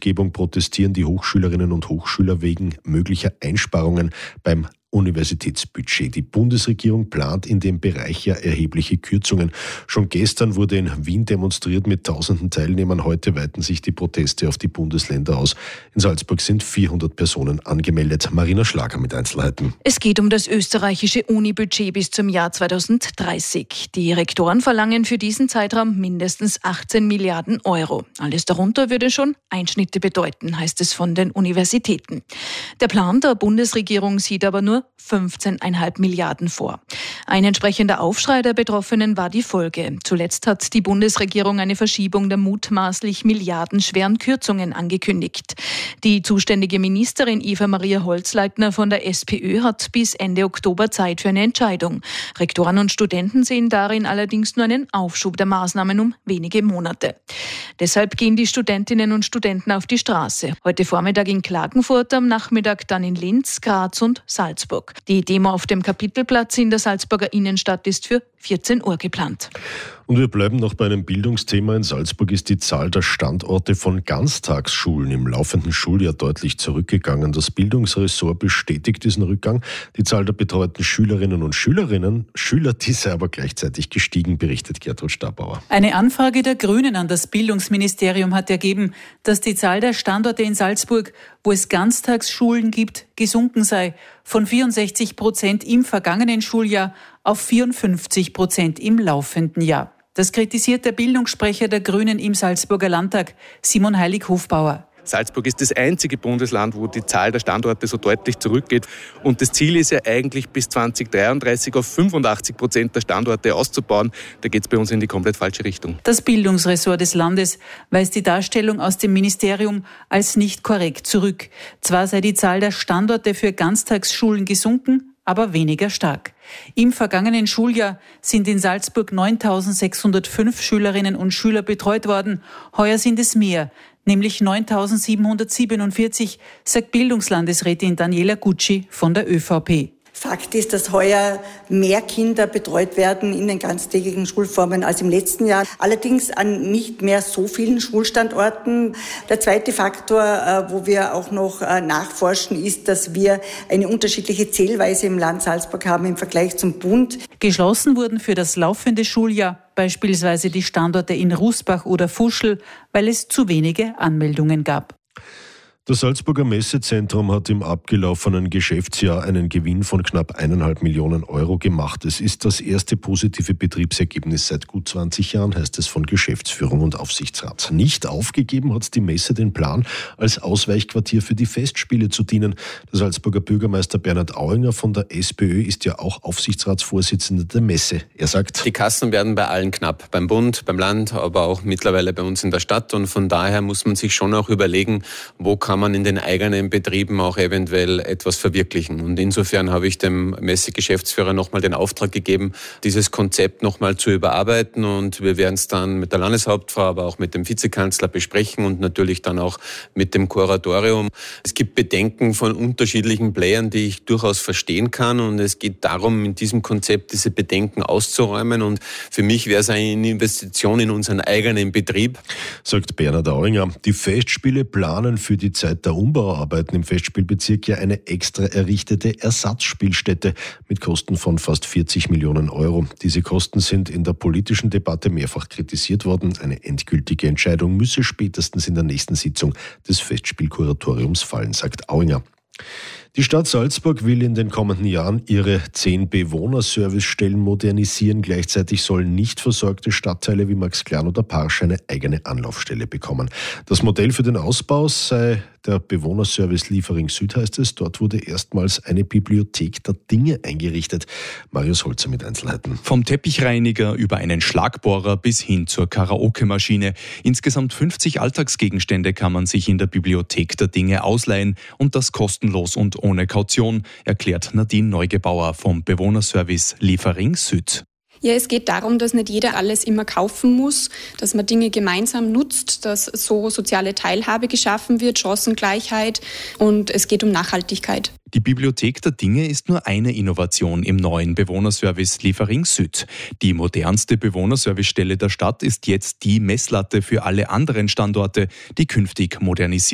Gesetzgebung protestieren die Hochschülerinnen und Hochschüler wegen möglicher Einsparungen beim Universitätsbudget. Die Bundesregierung plant in dem Bereich ja erhebliche Kürzungen. Schon gestern wurde in Wien demonstriert mit tausenden Teilnehmern. Heute weiten sich die Proteste auf die Bundesländer aus. In Salzburg sind 400 Personen angemeldet. Marina Schlager mit Einzelheiten. Es geht um das österreichische Uni-Budget bis zum Jahr 2030. Die Rektoren verlangen für diesen Zeitraum mindestens 18 Milliarden Euro. Alles darunter würde schon Einschnitte bedeuten, heißt es von den Universitäten. Der Plan der Bundesregierung sieht aber nur 15,5 Milliarden vor. Ein entsprechender Aufschrei der Betroffenen war die Folge. Zuletzt hat die Bundesregierung eine Verschiebung der mutmaßlich milliardenschweren Kürzungen angekündigt. Die zuständige Ministerin Eva-Maria Holzleitner von der SPÖ hat bis Ende Oktober Zeit für eine Entscheidung. Rektoren und Studenten sehen darin allerdings nur einen Aufschub der Maßnahmen um wenige Monate. Deshalb gehen die Studentinnen und Studenten auf die Straße. Heute Vormittag in Klagenfurt, am Nachmittag dann in Linz, Graz und Salzburg. Die Demo auf dem Kapitelplatz in der Salzburger Innenstadt ist für 14 Uhr geplant. Und wir bleiben noch bei einem Bildungsthema. In Salzburg ist die Zahl der Standorte von Ganztagsschulen im laufenden Schuljahr deutlich zurückgegangen. Das Bildungsressort bestätigt diesen Rückgang. Die Zahl der betreuten Schülerinnen und Schüler, die sei aber gleichzeitig gestiegen, berichtet Gertrud Stabauer. Eine Anfrage der Grünen an das Bildungsministerium hat ergeben, dass die Zahl der Standorte in Salzburg, wo es Ganztagsschulen gibt, gesunken sei. Von 64% im vergangenen Schuljahr auf 54% im laufenden Jahr. Das kritisiert der Bildungssprecher der Grünen im Salzburger Landtag, Simon Heilig-Hofbauer. Salzburg ist das einzige Bundesland, wo die Zahl der Standorte so deutlich zurückgeht. Und das Ziel ist ja eigentlich bis 2033 auf 85% der Standorte auszubauen. Da geht es bei uns in die komplett falsche Richtung. Das Bildungsressort des Landes weist die Darstellung aus dem Ministerium als nicht korrekt zurück. Zwar sei die Zahl der Standorte für Ganztagsschulen gesunken, aber weniger stark. Im vergangenen Schuljahr sind in Salzburg 9.605 Schülerinnen und Schüler betreut worden. Heuer sind es mehr, nämlich 9.747, sagt Bildungslandesrätin Daniela Gucci von der ÖVP. Fakt ist, dass heuer mehr Kinder betreut werden in den ganztägigen Schulformen als im letzten Jahr. Allerdings an nicht mehr so vielen Schulstandorten. Der zweite Faktor, wo wir auch noch nachforschen, ist, dass wir eine unterschiedliche Zählweise im Land Salzburg haben im Vergleich zum Bund. Geschlossen wurden für das laufende Schuljahr beispielsweise die Standorte in Rusbach oder Fuschl, weil es zu wenige Anmeldungen gab. Das Salzburger Messezentrum hat im abgelaufenen Geschäftsjahr einen Gewinn von knapp 1,5 Millionen Euro gemacht. Es ist das erste positive Betriebsergebnis seit gut 20 Jahren, heißt es von Geschäftsführung und Aufsichtsrat. Nicht aufgegeben hat die Messe den Plan, als Ausweichquartier für die Festspiele zu dienen. Der Salzburger Bürgermeister Bernhard Auinger von der SPÖ ist ja auch Aufsichtsratsvorsitzender der Messe. Er sagt: Die Kassen werden bei allen knapp, beim Bund, beim Land, aber auch mittlerweile bei uns in der Stadt. Und von daher muss man sich schon auch überlegen, wo kann man in den eigenen Betrieben auch eventuell etwas verwirklichen. Und insofern habe ich dem Messegeschäftsführer nochmal den Auftrag gegeben, dieses Konzept nochmal zu überarbeiten. Und wir werden es dann mit der Landeshauptfrau, aber auch mit dem Vizekanzler besprechen und natürlich dann auch mit dem Kuratorium. Es gibt Bedenken von unterschiedlichen Playern, die ich durchaus verstehen kann. Und es geht darum, in diesem Konzept diese Bedenken auszuräumen. Und für mich wäre es eine Investition in unseren eigenen Betrieb. Sagt Bernhard Auinger. Die Festspiele planen für die Zeit der Umbauarbeiten im Festspielbezirk ja eine extra errichtete Ersatzspielstätte mit Kosten von fast 40 Millionen Euro. Diese Kosten sind in der politischen Debatte mehrfach kritisiert worden. Eine endgültige Entscheidung müsse spätestens in der nächsten Sitzung des Festspielkuratoriums fallen, sagt Auinger. Die Stadt Salzburg will in den kommenden Jahren ihre 10 Bewohnerservicestellen modernisieren. Gleichzeitig sollen nicht versorgte Stadtteile wie Maxklan oder Parsch eine eigene Anlaufstelle bekommen. Das Modell für den Ausbau sei der Bewohnerservice Liefering Süd, heißt es. Dort wurde erstmals eine Bibliothek der Dinge eingerichtet. Marius Holzer mit Einzelheiten. Vom Teppichreiniger über einen Schlagbohrer bis hin zur Karaoke-Maschine. Insgesamt 50 Alltagsgegenstände kann man sich in der Bibliothek der Dinge ausleihen und das kostenlos und ohne Kaution, erklärt Nadine Neugebauer vom Bewohnerservice Liefering Süd. Ja, es geht darum, dass nicht jeder alles immer kaufen muss, dass man Dinge gemeinsam nutzt, dass so soziale Teilhabe geschaffen wird, Chancengleichheit und es geht um Nachhaltigkeit. Die Bibliothek der Dinge ist nur eine Innovation im neuen Bewohnerservice Liefering Süd. Die modernste Bewohnerservicestelle der Stadt ist jetzt die Messlatte für alle anderen Standorte, die künftig modernisiert